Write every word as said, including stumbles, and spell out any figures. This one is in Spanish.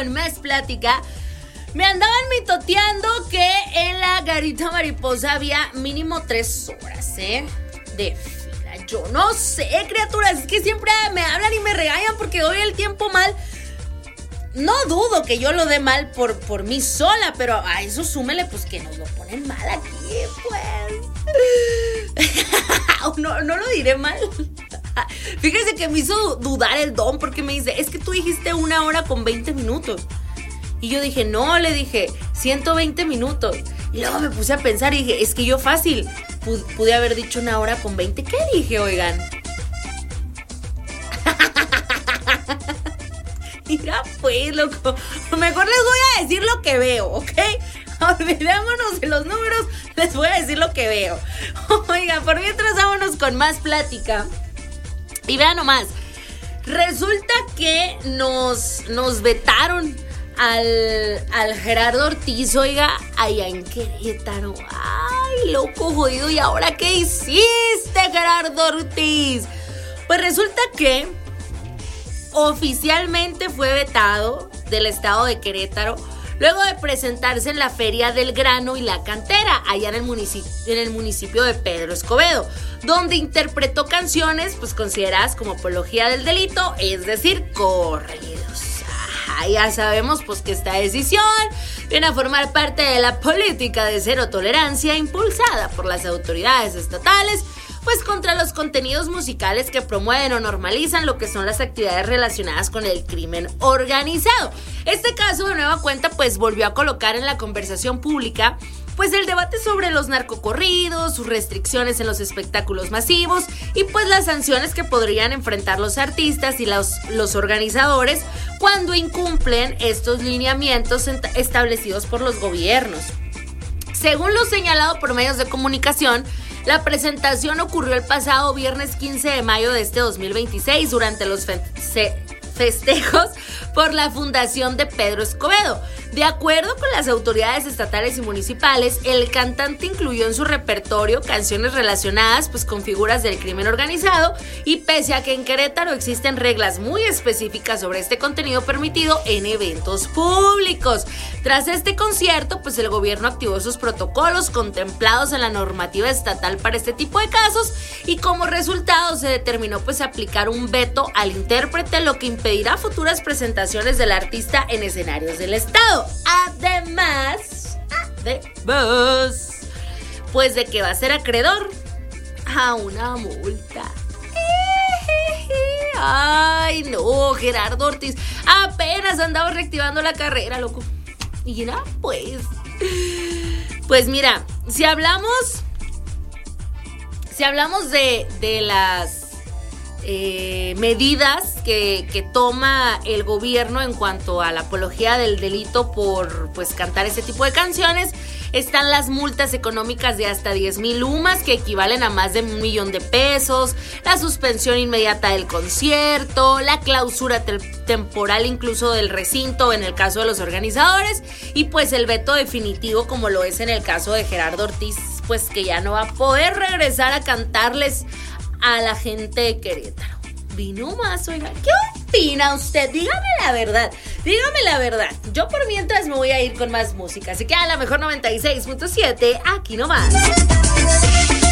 con más plática. Me andaban mitoteando que en la Garita Mariposa había mínimo tres horas, ¿eh? De fila. Yo no sé, criaturas, es que siempre me hablan y me regañan porque doy el tiempo mal. No dudo que yo lo dé mal por, por mí sola, pero a eso súmele pues que nos lo ponen mal aquí, pues. No, no lo diré mal. Fíjese que me hizo dudar el don porque me dice, es que tú dijiste una hora con veinte minutos. Y yo dije, no, le dije, ciento veinte minutos. Y luego me puse a pensar y dije, es que yo fácil pude, pude haber dicho una hora con veinte. ¿Qué dije, oigan? Mira, pues, loco. Mejor les voy a decir lo que veo, ¿ok? Olvidémonos de los números, les voy a decir lo que veo. Oigan, por mientras vámonos con más plática. Y vean nomás, resulta que nos, nos vetaron al, al Gerardo Ortiz, oiga, allá en Querétaro. Ay, loco jodido, ¿y ahora qué hiciste, Gerardo Ortiz? Pues resulta que oficialmente fue vetado del estado de Querétaro luego de presentarse en la Feria del Grano y la Cantera, allá en el municipio, en el municipio de Pedro Escobedo, donde interpretó canciones pues consideradas como apología del delito, es decir, corridos. Ah, ya sabemos pues que esta decisión viene a formar parte de la política de cero tolerancia impulsada por las autoridades estatales, pues contra los contenidos musicales que promueven o normalizan lo que son las actividades relacionadas con el crimen organizado. Este caso de nueva cuenta pues volvió a colocar en la conversación pública pues el debate sobre los narcocorridos, sus restricciones en los espectáculos masivos y pues las sanciones que podrían enfrentar los artistas y los, los organizadores cuando incumplen estos lineamientos establecidos por los gobiernos. Según lo señalado por medios de comunicación, la presentación ocurrió el pasado viernes quince de mayo de este dos mil veintiséis durante los fe- se- festejos por la fundación de Pedro Escobedo. De acuerdo con las autoridades estatales y municipales, el cantante incluyó en su repertorio canciones relacionadas pues con figuras del crimen organizado y pese a que en Querétaro existen reglas muy específicas sobre este contenido permitido en eventos públicos. Tras este concierto, pues el gobierno activó sus protocolos contemplados en la normativa estatal para este tipo de casos y como resultado se determinó pues aplicar un veto al intérprete, lo que impedirá futuras presentaciones del artista en escenarios del estado. Además, además, pues de que va a ser acreedor a una multa. Ay, no, Gerardo Ortiz, apenas andaba reactivando la carrera, loco. Y mira, pues, pues mira, si hablamos, si hablamos de, de las Eh, medidas que, que toma el gobierno en cuanto a la apología del delito por pues cantar ese tipo de canciones, están las multas económicas de hasta diez mil UMAS que equivalen a más de un millón de pesos, la suspensión inmediata del concierto, la clausura te- temporal incluso del recinto en el caso de los organizadores y pues el veto definitivo como lo es en el caso de Gerardo Ortiz, pues que ya no va a poder regresar a cantarles a la gente de Querétaro. Vino más, oiga, ¿qué opina usted? Dígame la verdad, dígame la verdad. Yo por mientras me voy a ir con más música, así que a la mejor noventa y seis punto siete, aquí nomás.